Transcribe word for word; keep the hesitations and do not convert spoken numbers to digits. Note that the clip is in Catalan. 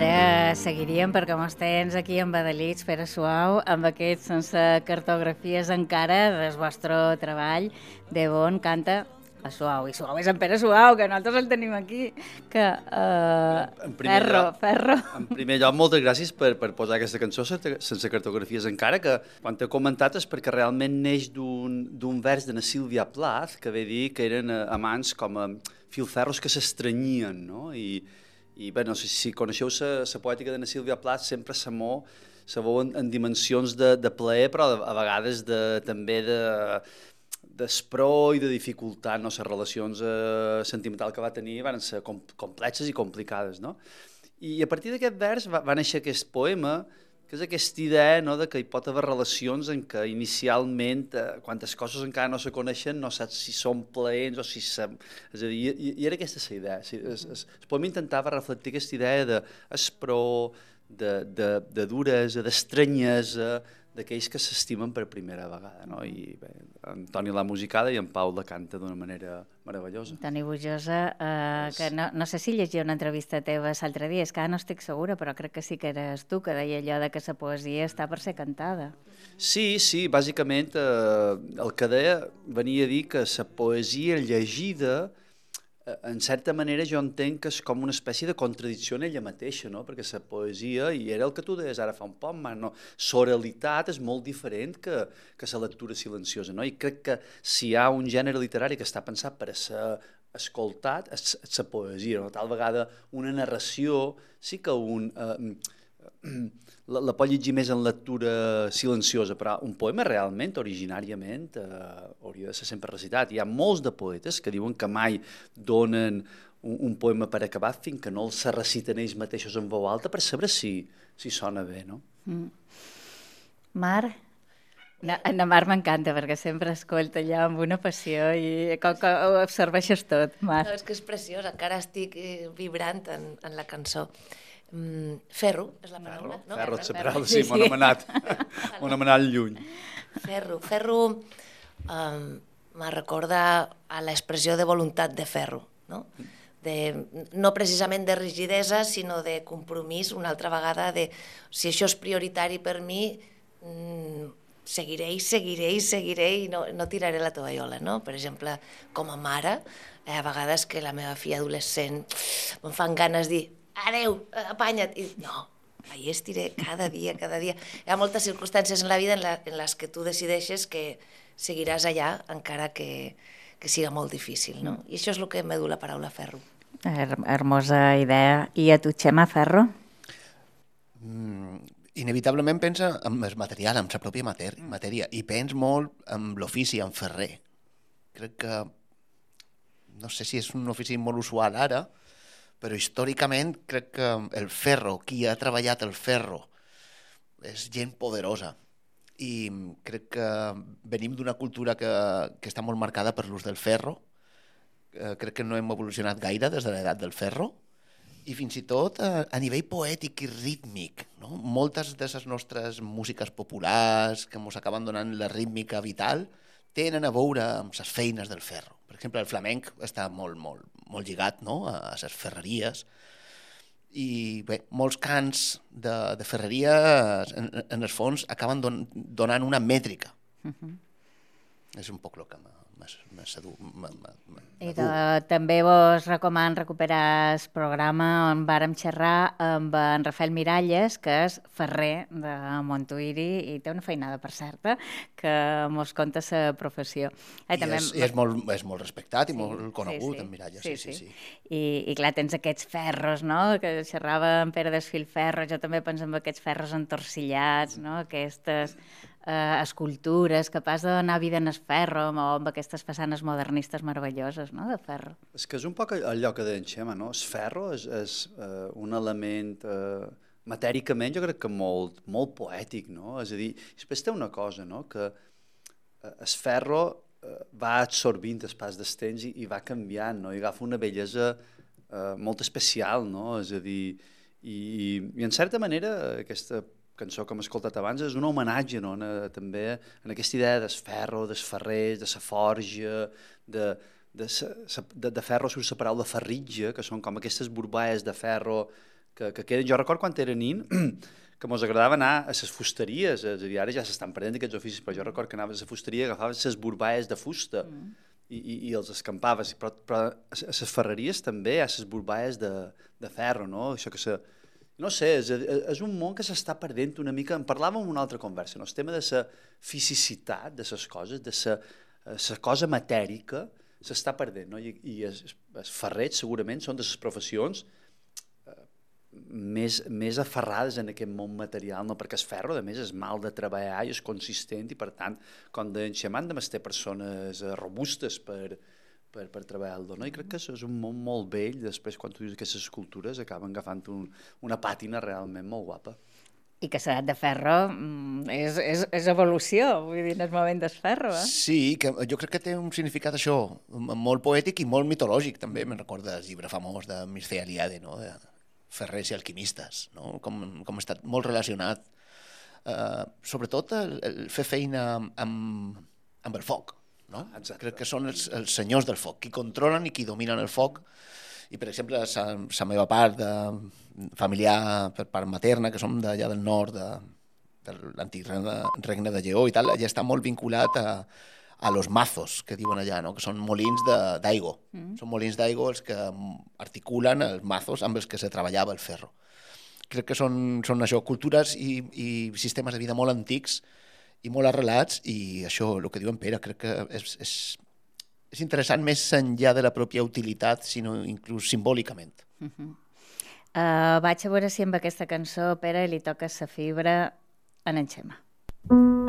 Ara seguiríem perquè mos tens aquí embadalits, Pere Suau, amb aquests sense cartografies encara del vostre treball. De bon canta a Suau, i Suau és en Pere Suau, que nosaltres el tenim aquí, que uh, en primer ferro, lloc, ferro. En primer lloc, moltes gràcies per, per posar aquesta cançó sense cartografies encara, que quan t'he comentat és perquè realment neix d'un vers de na Sílvia Plath, que ve dir que eren amants com a filferros que s'estranyien, no? I, i bé, no sé si coneixeu la poètica de na Sílvia Plath, sempre s'amor, se veu en, en dimensions de, de plaer, però a vegades de, també de d'espró i de dificultat, no? Les relacions eh, sentimentals que va tenir van ser com, complexes i complicades, no? I a partir d'aquest vers va, va néixer aquest poema, que és aquesta idea, no?, de que hi pot haver relacions en què inicialment, eh, quantes coses encara no se coneixen, no saps si són plaents o si... Sem... És a dir, i, i era aquesta la idea. Es, es, el poema intentava reflectir aquesta idea d'espró, de, de, de duresa, d'estranyesa, d'aquells que s'estimen per primera vegada, no? I bé, en Toni l'ha musicada i en Pau la canta d'una manera meravellosa. Toni Bujosa, eh, que no, no sé si llegia una entrevista teva l'altre dia, és que ara no estic segura, però crec que sí que eres tu, que deia allò de que la poesia està per ser cantada. Sí, sí, bàsicament eh, el que deia venia a dir que la poesia llegida, en certa manera jo entenc que és com una espècie de contradicció en ella mateixa, no? Perquè la poesia, i era el que tu deies ara fa un poc, no? L'oralitat és molt diferent que, que la lectura silenciosa, no? I crec que si hi ha un gènere literari que està pensat per a ser escoltat, és la poesia, no? Tal vegada una narració sí que un... Eh, la, la pot llegir més en lectura silenciosa, però un poema realment, originàriament, eh, hauria de ser sempre recitat. Hi ha molts de poetes que diuen que mai donen un, un poema per acabar fins que no els se reciten ells mateixos en veu alta per saber si, si sona bé, no? Mm. Mar? Na, na Mar m'encanta perquè sempre escolta allà amb una passió i com que ho absorbeixes tot, Mar. No, és que és preciós, encara estic vibrant en, en la cançó. Mm, ferro és la paraula, no? Ferro, és la paraula, sí, m'ho hem anat, m'ho hem anat lluny. Ferro, ferro um, me recorda a l'expressió de voluntat de ferro, no? De, no precisament de rigidesa, sinó de compromís, una altra vegada, de si això és prioritari per mi, mm, seguiré i seguiré i seguiré i no, no tiraré la tovallola, no? Per exemple, com a mare, eh, a vegades que la meva filla adolescent em fan ganes de dir adeu, apanya't, i no, ahí estiré cada dia, cada dia. Hi ha moltes circumstàncies en la vida en, la, en les que tu decideixes que seguiràs allà encara que, que siga molt difícil, no? I això és el que me du la paraula ferro. Her hermosa idea. I a tu, Xema, ferro? Mm, inevitablement pensa en el material, en la pròpia matèria, matèria i pens molt en l'ofici, en ferrer. Crec que, no sé si és un ofici molt usual ara, però històricament crec que el ferro, qui ha treballat el ferro, és gent poderosa. I crec que venim d'una cultura que, que està molt marcada per l'ús del ferro. Eh, crec que no hem evolucionat gaire des de l'edat del ferro. I fins i tot a, a nivell poètic i rítmic, no? Moltes de les nostres músiques populars que ens acaben donant la rítmica vital tenen a veure amb les feines del ferro. Per exemple, el flamenc està molt, molt, molt lligat, no?, a les ferreries. I bé, molts cants de, de ferreria, en, en el fons, acaben don, donant una mètrica. Uh-huh. És un poc el que m'ha sedut. I de, també vos recoman recuperar el programa on vàrem xerrar amb en Rafael Miralles, que és ferrer de Montuïri i té una feinada, per cert, que mos conta la professió. I, I, també... és, i és, molt, és molt respectat i sí, molt conegut, sí, sí. En Miralles. Sí, sí, sí. sí. sí. I, I clar, tens aquests ferros, no?, que xerrava en Pere Desfilferro, jo també penso en aquests ferros entorcillats, no?, aquestes eh, escultures capaç de donar vida en el ferro o amb aquestes façanes modernistes meravelloses, no?, de ferro. És que és un poc allò que deia en Xema, no? El ferro és, és uh, un element uh, matèricament jo crec que molt, molt poètic, no? És a dir, després té una cosa, no?, que uh, el ferro uh, va absorbint el pas dels temps i, i va canviant, no? I agafa una bellesa uh, molt especial, no? És a dir, i, i en certa manera aquesta cançó que hem escoltat abans és un homenatge, no?, també en aquesta idea del ferro, dels ferrers, de la forja, de, de, de, de ferro surt la paraula ferritge, que són com aquestes borballes de ferro que, que queden. Jo record quan era nin que mos agradava anar a les fusteries, és a dir, ara ja s'estan perdent aquests oficis, però jo record que anaves a la fusteria, agafaves les borbaes de fusta mm. i, i, i els escampaves, però, però a les ferreries també hi ha les borbaes de, de ferro, no? Això que se... No sé, és, és un món que s'està perdent una mica. En parlàvem en una altra conversa, no? El tema de la fisicitat de les coses, de la cosa matèrica, s'està perdent, no? I, i els, els ferrets segurament són de les professions més, més aferrades en aquest món material, no? Perquè el ferro, a més, és mal de treballar i és consistent i, per tant, com deien Xemant, de ter persones robustes per, per, per treballar-lo, no? I crec que això és un món molt vell, després, quan tu dius que aquestes escultures acaben agafant un, una pàtina realment molt guapa. I que l'edat de ferro és, és, és evolució, vull dir, en el moment del ferro, eh? Sí, que jo crec que té un significat això, molt poètic i molt mitològic, també. Me'n recorda el llibre famós de Mircea Eliade, no?, de ferrers i alquimistes, no? Com, com ha estat molt relacionat. Uh, sobretot el, el fer feina amb, amb el foc, no? Exacte. Crec que són els, els senyors del foc, qui controlen i qui dominen el foc. I, per exemple, la meva part de, familiar per part materna, que som d'allà del nord, de, de l'antic regne, regne de Lleó i tal, ja està molt vinculat a, a los mazos, que diuen allà, no? Que són molins d'aigua. Mm. Són molins d'aigua els que articulen els mazos amb els que se treballava el ferro. Crec que són, són això, cultures i, i sistemes de vida molt antics i molt arrelats, i això, el que diu en Pere, crec que és, és, és interessant més enllà de la pròpia utilitat, sinó inclús simbòlicament. Uh-huh. uh, vaig a veure si amb aquesta cançó, Pere, li toca sa fibra en en Xema.